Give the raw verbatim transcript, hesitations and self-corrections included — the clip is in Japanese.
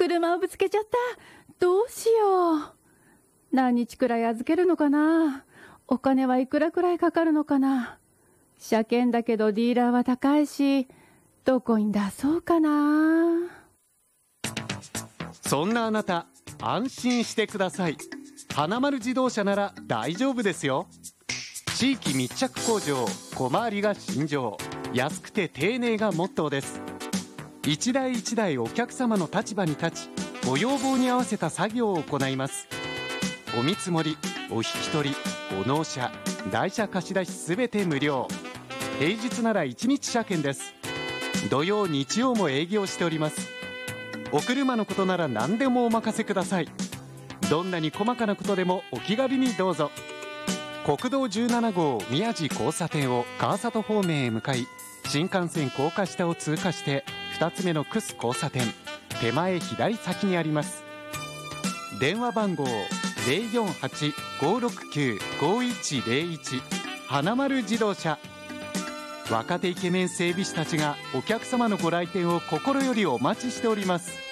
車をぶつけちゃった。どうしよう。何日くらい預けるのかな。お金はいくらくらいかかるのかな。車検だけどディーラーは高いし、どこに出そうかな。 そんなあなた、安心してください。花丸自動車なら大丈夫ですよ。地域密着工場、小回りが信条、安くて丁寧がモットーです。一台一台お客様の立場に立ち、ご要望に合わせた作業を行います。お見積もり、お引き取り、お納車、台車貸し出しすべて無料。平日ならいちにち車検です。土曜日曜も営業しております。お車のことなら何でもお任せください。どんなに細かなことでもお気軽にどうぞ。国道じゅうなな号宮地交差点を川里方面へ向かい、新幹線高架下を通過してふたつめのクス交差点、手前左先にあります。電話番号 ゼロよんはち ごろくきゅう ごいちゼロいち 花丸自動車。若手イケメン整備士たちがお客様のご来店を心よりお待ちしております。